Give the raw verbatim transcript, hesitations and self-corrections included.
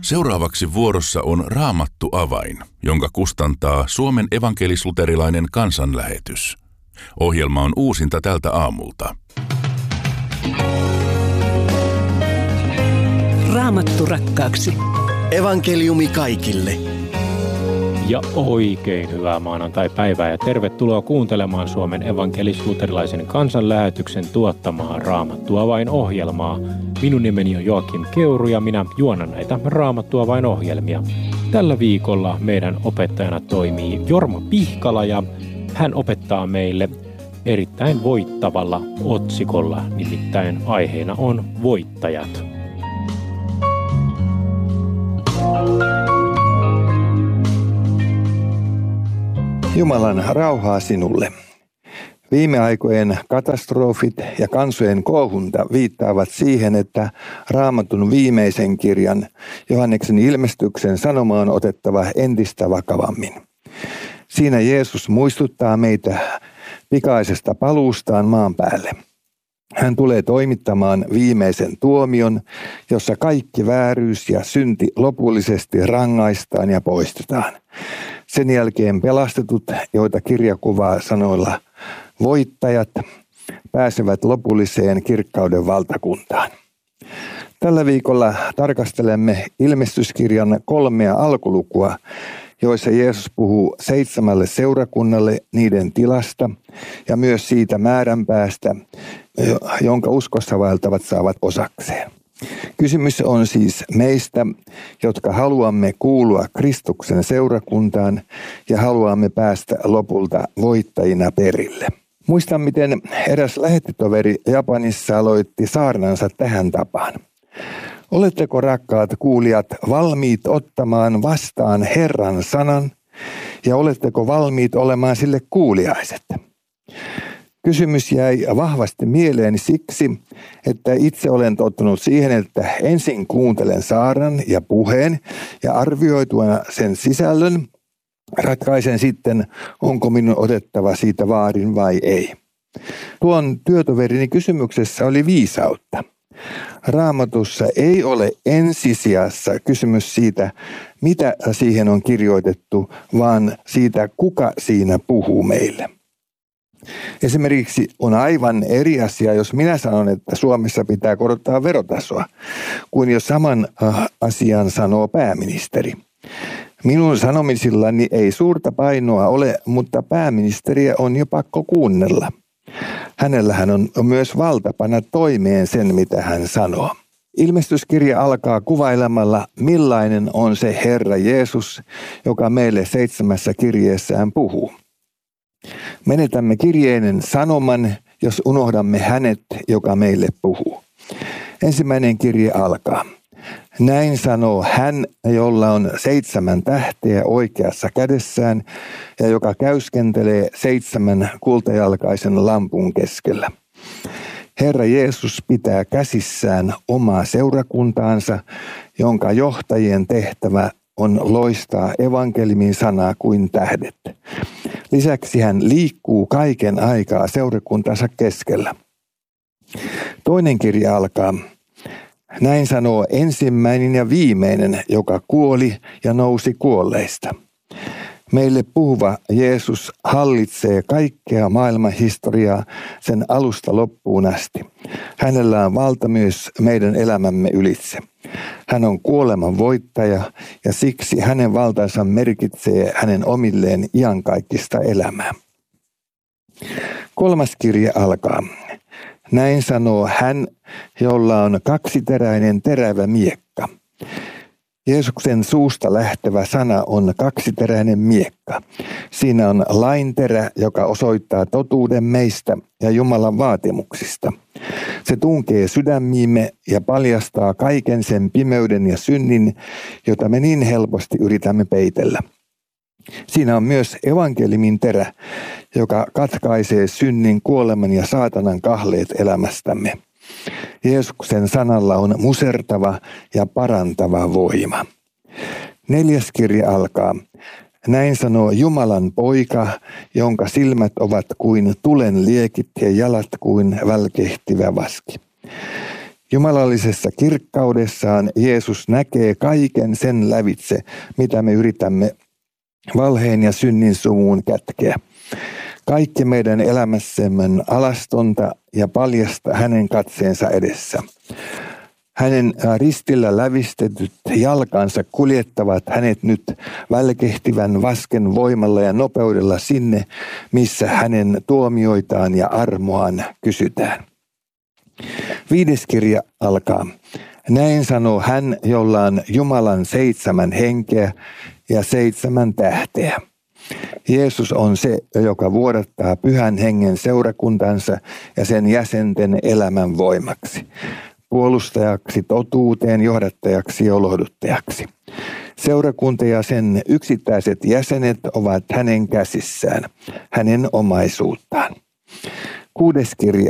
Seuraavaksi vuorossa on Raamattu avain, jonka kustantaa Suomen evankelis-luterilainen kansanlähetys. Ohjelma on uusinta tältä aamulta. Raamattu rakkaaksi. Evankeliumi kaikille. Ja oikein hyvää maanantai-päivää ja tervetuloa kuuntelemaan Suomen evankelis-luterilaisen kansanlähetyksen tuottamaa Raamattu avain ohjelmaa. Minun nimeni on Joakim Keuru ja minä juonan näitä Raamattu avain ohjelmia. Tällä viikolla meidän opettajana toimii Jorma Pihkala ja hän opettaa meille erittäin voittavalla otsikolla, nimittäin aiheena on voittajat. Jumalan rauhaa sinulle. Viime aikojen katastrofit ja kansojen kohunta viittaavat siihen, että Raamatun viimeisen kirjan, Johanneksen ilmestyksen sanoma on otettava entistä vakavammin. Siinä Jeesus muistuttaa meitä pikaisesta paluustaan maan päälle. Hän tulee toimittamaan viimeisen tuomion, jossa kaikki vääryys ja synti lopullisesti rangaistaan ja poistetaan. Sen jälkeen pelastetut, joita kirja kuvaa sanoilla voittajat, pääsevät lopulliseen kirkkauden valtakuntaan. Tällä viikolla tarkastelemme ilmestyskirjan kolmea alkulukua, joissa Jeesus puhuu seitsemälle seurakunnalle niiden tilasta ja myös siitä määränpäästä, jonka uskossa vaeltavat saavat osakseen. Kysymys on siis meistä, jotka haluamme kuulua Kristuksen seurakuntaan ja haluamme päästä lopulta voittajina perille. Muistan, miten eräs lähettitoveri Japanissa aloitti saarnansa tähän tapaan. Oletteko, rakkaat kuulijat, valmiit ottamaan vastaan Herran sanan ja oletteko valmiit olemaan sille kuuliaiset? Kysymys jäi vahvasti mieleeni siksi, että itse olen tottunut siihen, että ensin kuuntelen saarnan ja puheen ja arvioituana sen sisällön ratkaisen sitten, onko minun otettava siitä vaarin vai ei. Tuon työtoverini kysymyksessä oli viisautta. Raamatussa ei ole ensisijassa kysymys siitä, mitä siihen on kirjoitettu, vaan siitä, kuka siinä puhuu meille. Esimerkiksi on aivan eri asia, jos minä sanon, että Suomessa pitää korottaa verotasoa, kuin jos saman asian sanoo pääministeri. Minun sanomisillani ei suurta painoa ole, mutta pääministeriä on jo pakko kuunnella. Hänellähän on myös valta panna toimeen sen, mitä hän sanoo. Ilmestyskirja alkaa kuvailemalla, millainen on se Herra Jeesus, joka meille seitsemässä kirjeessään puhuu. Menetämme kirjeinen sanoman, jos unohdamme hänet, joka meille puhuu. Ensimmäinen kirje alkaa. Näin sanoo hän, jolla on seitsemän tähteä oikeassa kädessään ja joka käyskentelee seitsemän kultajalkaisen lampun keskellä. Herra Jeesus pitää käsissään omaa seurakuntaansa, jonka johtajien tehtävä on loistaa evankeliumin sanaa kuin tähdet. Lisäksi hän liikkuu kaiken aikaa seurakuntansa keskellä. Toinen kirja alkaa. Näin sanoo ensimmäinen ja viimeinen, joka kuoli ja nousi kuolleista. Meille puhuva Jeesus hallitsee kaikkea maailman historiaa sen alusta loppuun asti. Hänellä on valta myös meidän elämämme ylitse. Hän on kuoleman voittaja ja siksi hänen valtansa merkitsee hänen omilleen iankaikkista elämää. Kolmas kirja alkaa. Näin sanoo hän, jolla on kaksiteräinen terävä miekka. Jeesuksen suusta lähtevä sana on kaksiteräinen miekka. Siinä on lainterä, joka osoittaa totuuden meistä ja Jumalan vaatimuksista. Se tunkee sydämiimme ja paljastaa kaiken sen pimeyden ja synnin, jota me niin helposti yritämme peitellä. Siinä on myös evankeliumin terä, joka katkaisee synnin, kuoleman ja saatanan kahleet elämästämme. Jeesuksen sanalla on musertava ja parantava voima. Neljäs kirja alkaa. Näin sanoo Jumalan poika, jonka silmät ovat kuin tulen liekit ja jalat kuin välkehtivä vaski. Jumalallisessa kirkkaudessaan Jeesus näkee kaiken sen lävitse, mitä me yritämme valheen ja synnin sumuun kätkeä. Kaikki meidän elämässämme alastonta ja paljasta hänen katseensa edessä. Hänen ristillä lävistetyt jalkansa kuljettavat hänet nyt välkehtivän vasken voimalla ja nopeudella sinne, missä hänen tuomioitaan ja armoaan kysytään. Viides kirja alkaa. Näin sanoo hän, jolla on Jumalan seitsemän henkeä ja seitsemän tähteä. Jeesus on se, joka vuodattaa pyhän hengen seurakuntansa ja sen jäsenten elämän voimaksi, puolustajaksi totuuteen, johdattajaksi ja lohduttajaksi. Seurakunta ja sen yksittäiset jäsenet ovat hänen käsissään, hänen omaisuuttaan. Kuudes kirja